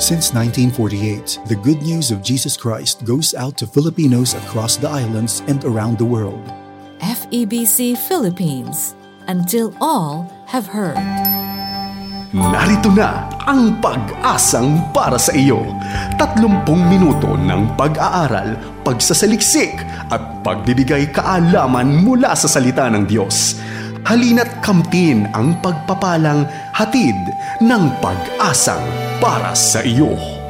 Since 1948, the good news of Jesus Christ goes out to Filipinos across the islands and around the world. FEBC Philippines, until all have heard. Narito na ang pag-asang para sa iyo. 30 minuto ng pag-aaral, pagsasaliksik at pagbibigay kaalaman mula sa salita ng Diyos. Halina't kamtin ang pagpapalang hatid ng pag-asang para sa iyo.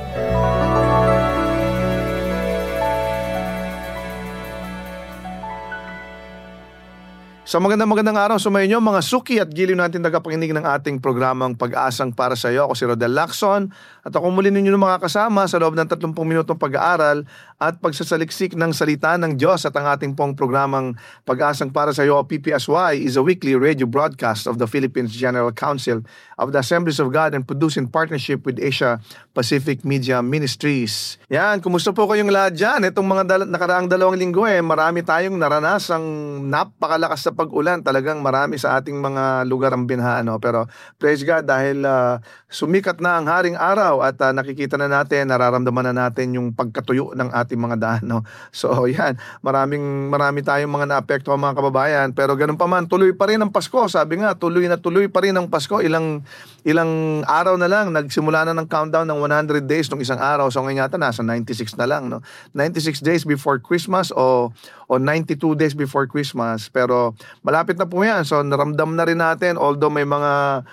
So magandang araw sa inyo mga suki at giliw natin tagapakinig ng ating programang Pag-asang para sa iyo. Ako si Rodel Lacson at ako muli ninyo mga kasama sa loob ng 30 minutong pag-aaral at pagsasaliksik ng salita ng Diyos. At ang ating pong programang Pag-asang para sa iyo o PPSY is a weekly radio broadcast of the Philippines General Council of the Assemblies of God and produced in partnership with Asia Pacific Media Ministries. Yan, kumusta po kayong lahat dyan? Itong mga nakaraang 2 linggo marami tayong naranasang napakalakas sa pag-ulan. Talagang marami sa ating mga lugar ang binaha. Pero praise God dahil sumikat na ang haring araw at nakikita na natin, nararamdaman na natin yung pagkatuyo ng ating mga daan. So yan, marami tayong mga naapekto mga kababayan. Pero ganun pa man, tuloy pa rin ang Pasko. Sabi nga, tuloy pa rin ang Pasko. Ilang araw na lang, nagsimula na ng countdown ng 100 days nung isang araw. So ngayon yata nasa 96 na lang. 96 days before Christmas o 92 days before Christmas. Pero malapit na po yan. So naramdam na rin natin, although may mga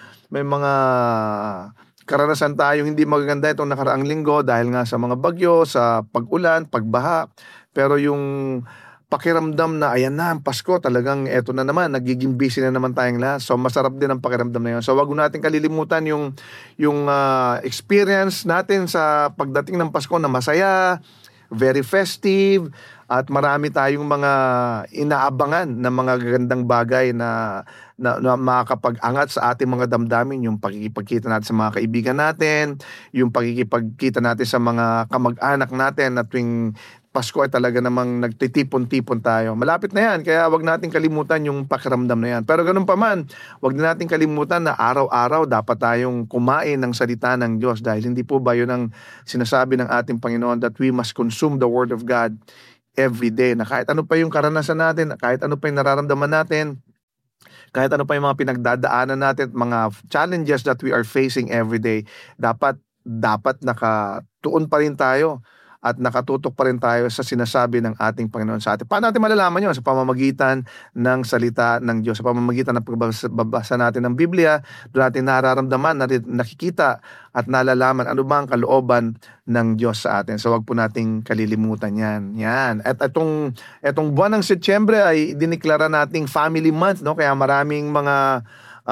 karanasan tayong hindi magaganda itong nakaraang linggo dahil nga sa mga bagyo, sa pag-ulan, pagbaha. Pero yung pakiramdam na ayan na ang Pasko, talagang eto na naman, nagiging busy na naman tayong lahat. So masarap din ang pakiramdam na yun. So wag natin kalilimutan yung experience natin sa pagdating ng Pasko na masaya, very festive, at marami tayong mga inaabangan na mga gagandang bagay na makakapag-angat sa ating mga damdamin, yung pagkikipagkita natin sa mga kaibigan natin, yung pagkikipagkita natin sa mga kamag-anak natin na tuwing Pasko ay talaga namang nagtitipon-tipon tayo. Malapit na yan, kaya wag natin kalimutan yung pakiramdam na yan. Pero ganun pa man, wag na natin kalimutan na araw-araw dapat tayong kumain ng salita ng Diyos dahil hindi po ba yun ang sinasabi ng ating Panginoon that we must consume the Word of God every day, na kahit ano pa yung karanasan natin, kahit ano pa yung nararamdaman natin, kahit ano pa yung mga pinagdadaanan natin, mga challenges that we are facing every day, dapat nakatuon pa rin tayo at nakatutok pa rin tayo sa sinasabi ng ating Panginoon sa atin. Paano natin malalaman yun? Sa pamamagitan ng salita ng Diyos, sa pamamagitan ng pagbabasa natin ng Biblia, doon natin nararamdaman, nakikita at nalalaman ano ba ang kalooban ng Diyos sa atin. So wag po nating kalilimutan yan. Yan. At itong buwan ng Setyembre ay diniklara nating Family Month, kaya maraming mga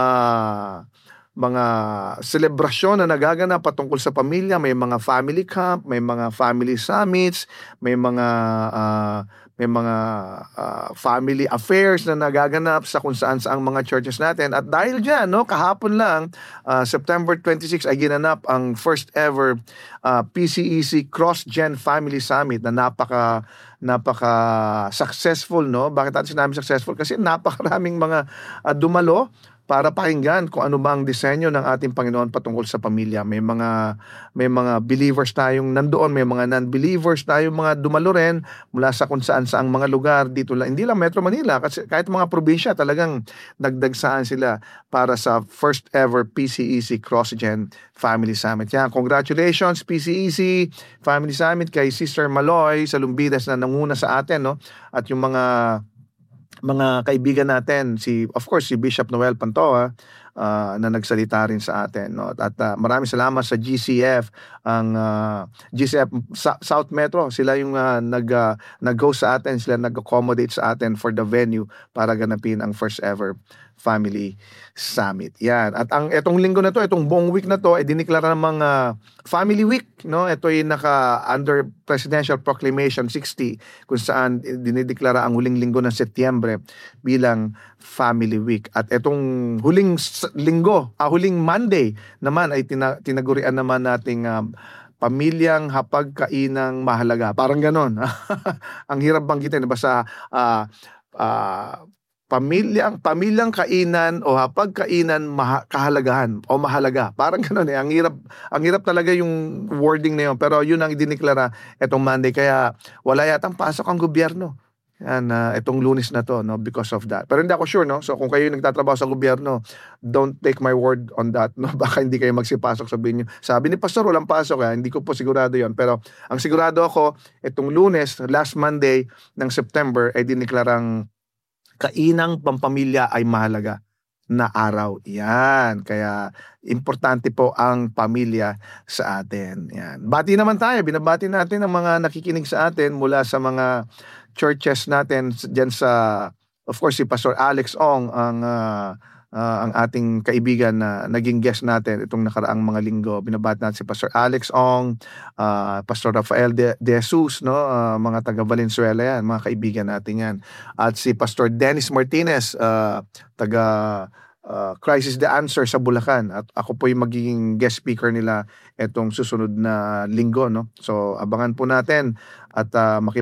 selebrasyon na nagaganap patungkol sa pamilya. May mga family camp, may mga family summits, may mga family affairs na nagaganap sa kung saan saang mga churches natin. At dahil dyan, kahapon lang, September 26 ay ginanap ang first ever PCEC Cross-Gen Family Summit na napaka successful. Bakit natin sinabi successful? Kasi napakaraming mga dumalo para pakinggan kung ano ba ang disenyo ng ating Panginoon patungkol sa pamilya. May mga believers tayong nandoon, may mga non-believers tayong mga dumalo rin mula sa kung saan saang mga lugar dito lang. Hindi lang Metro Manila, kasi kahit mga probinsya talagang nagdagsaan sila para sa first ever PCEC Cross-Gen Family Summit. Yan, congratulations PCEC Family Summit kay Sister Maloy sa Lumbidas na nanguna sa atin, at yung mga kaibigan natin, of course si Bishop Noel Pantoa na nagsalita rin sa atin, at maraming salamat sa GCF, ang GCF South Metro. Sila yung nag-host sa atin, sila nag-accommodate sa atin for the venue para ganapin ang first ever Family Summit. Yan. At etong linggo na to, itong buong week na to ay diniklara ng mga Family Week, Ito ay under Presidential Proclamation 60 kung saan dinideklara ang huling linggo ng Setyembre bilang Family Week. At etong huling Monday naman ay tinagurian naman nating pamilyang hapagkainang mahalaga. Parang ganon. Ang hirap banggitin, basta pamilyang kainan o hapagkainan kahalagahan o mahalaga. Parang gano'n eh. Ang hirap talaga yung wording na yun. Pero yun ang idineklara itong Monday. Kaya wala yatang pasok ang gobyerno. Yan, itong Lunes na to, no, because of that. Pero hindi ako sure, no? So kung kayo nagtatrabaho sa gobyerno, don't take my word on that, no? Baka hindi kayo magsipasok, sabihin nyo. Sabi ni Pastor, walang pasok, hindi ko po sigurado yon. Pero ang sigurado ako, itong Lunes, last Monday ng September, ay diniklarang kainang pampamilya ay mahalaga na araw. Yan. Kaya importante po ang pamilya sa atin. Yan. Bati naman tayo. Binabati natin ang mga nakikinig sa atin mula sa mga churches natin dyan sa, of course, si Pastor Alex Ong, ang ating kaibigan na naging guest natin itong nakaraang mga linggo. Binabati natin si Pastor Alex Ong, Pastor Rafael De Jesus, no? Mga taga Valenzuela yan, mga kaibigan natin yan. At si Pastor Dennis Martinez, taga Crisis the Answer sa Bulacan. At ako po yung magiging guest speaker nila itong susunod na linggo, no? So abangan po natin at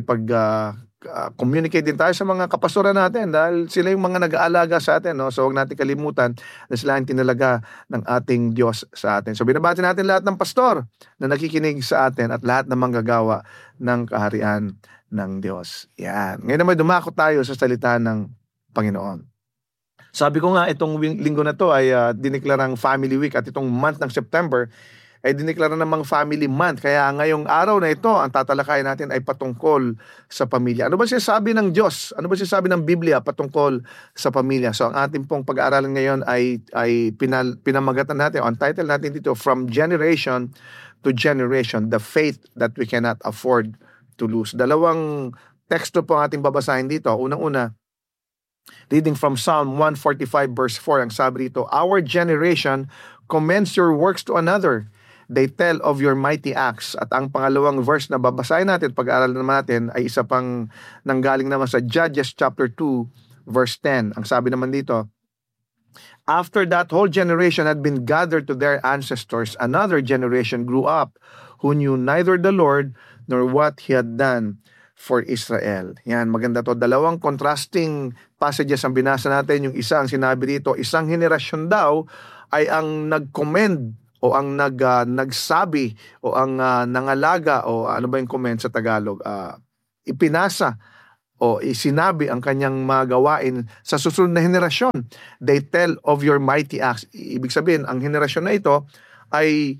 communicate din tayo sa mga kapastoran natin dahil sila yung mga nag-aalaga sa atin, no? So huwag natin kalimutan na sila ang tinalaga ng ating Diyos sa atin. So binabati natin lahat ng pastor na nakikinig sa atin at lahat ng manggagawa ng kaharian ng Diyos. Yan. Ngayon naman dumako tayo sa salita ng Panginoon. Sabi ko nga itong linggo na to ay diniklarang Family Week at itong month ng September ay diniklara namang Family Month. Kaya ngayong araw na ito, ang tatalakayin natin ay patungkol sa pamilya. Ano ba sinasabi ng Diyos? Ano ba sinasabi ng Biblia patungkol sa pamilya? So ang ating pong pag-aaralan ngayon ay pinamagatan natin, ang title natin dito, From Generation to Generation, the Faith that we cannot afford to lose. Dalawang teksto po ang ating babasahin dito. Unang-una, reading from Psalm 145 verse 4, ang sabi dito, Our generation commends your works to another. They tell of your mighty acts. At ang pangalawang verse na babasahin natin, pag-aaral naman natin, ay isa pang nanggaling naman sa Judges chapter 2 verse 10. Ang sabi naman dito, After that whole generation had been gathered to their ancestors, another generation grew up who knew neither the Lord nor what He had done for Israel. Yan, maganda to. Dalawang contrasting passages ang binasa natin. Yung isa, ang sinabi dito, isang henerasyon daw ay ang nag-commend o ang nagsabi o ang nangalaga o ano ba yung comment sa Tagalog, ipinasa o isinabi ang kanyang mga gawain sa susunod na henerasyon. They tell of your mighty acts. Ibig sabihin, ang henerasyon na ito ay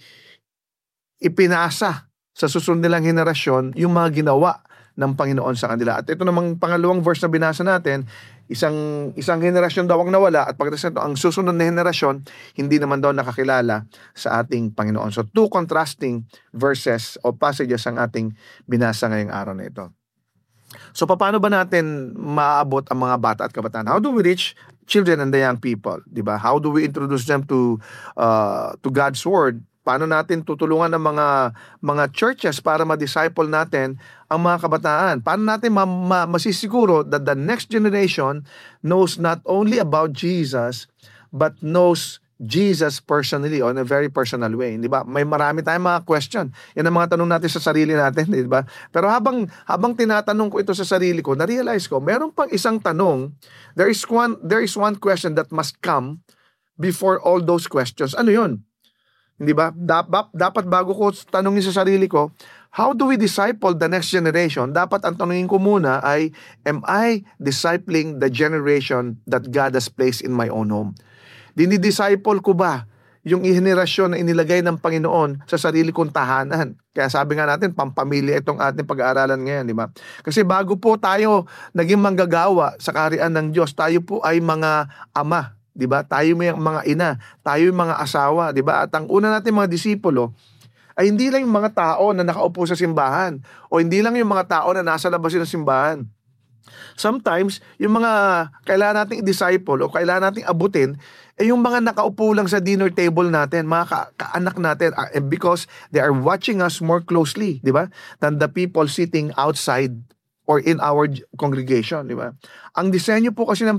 ipinasa sa susunod nilang henerasyon yung mga ginawa ng Panginoon sa kanila. At ito namang pangalawang verse na binasa natin, isang henerasyon daw ang nawala at pagkatapos nito, ang susunod na henerasyon hindi naman daw nakakilala sa ating Panginoon. So two contrasting verses o passages ang ating binasa ngayong araw na ito. So paano ba natin maaabot ang mga bata at kabataan? How do we reach children and the young people? Diba? How do we introduce them to God's Word? Paano natin tutulungan ang mga churches para ma-disciple natin ang mga kabataan? Paano natin masisiguro that the next generation knows not only about Jesus, but knows Jesus personally on a very personal way, di ba? May marami tayong mga question. Yan ang mga tanong natin sa sarili natin, di ba? Pero habang tinatanong ko ito sa sarili ko, na-realize ko, meron pang isang tanong, there is one question that must come before all those questions. Ano yun? Hindi ba? Dapat bago ko tanongin sa sarili ko, how do we disciple the next generation? Dapat ang tanongin ko muna ay, am I discipling the generation that God has placed in my own home? Dinidisciple ko ba yung henerasyon na inilagay ng Panginoon sa sarili kong tahanan? Kaya sabi nga natin, pampamilya itong ating pag-aaralan ngayon, di ba? Kasi bago po tayo naging manggagawa sa kaharian ng Diyos, tayo po ay mga ama. Diba? Tayo may mga ina, tayo yung mga asawa, diba? At ang una natin mga disipulo ay hindi lang yung mga tao na nakaupo sa simbahan o hindi lang yung mga tao na nasa labas ng simbahan. Sometimes, yung mga kailangan nating disciple o kailangan nating abutin ay yung mga nakaupo lang sa dinner table natin, mga kaanak natin, because they are watching us more closely, diba? Than the people sitting outside or in our congregation, diba? Ang disenyo po kasi ng